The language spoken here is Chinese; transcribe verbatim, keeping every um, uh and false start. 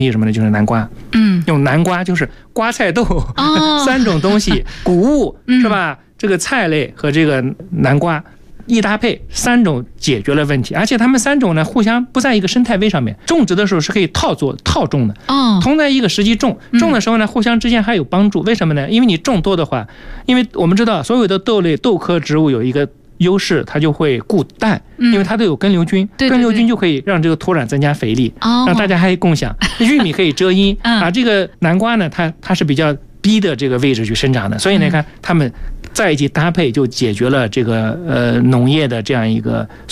什么呢？就是南瓜。 嗯， 用南瓜就是瓜菜豆、 哦、 三种东西，谷物是吧？嗯、这个菜类和这个南瓜一搭配，三种解决了问题，而且它们三种呢互相不在一个生态位上面，种植的时候是可以套作套种的， 哦， 同在一个时期种，种的时候呢互相之间还有帮助。为什么呢？因为你种多的话，因为我们知道所有的豆类豆科植物有一个优势，它就会固氮，因为它都有根瘤菌， 对对对， 根瘤菌就可以让这个土壤增加肥力， 哦、 让大家还可以共享。玉米可以遮阴， 嗯、 啊，这个南瓜呢，它它是比较低的这个位置去生长的，所以你看它们在一起搭配，就解决了这个呃农业的这样一个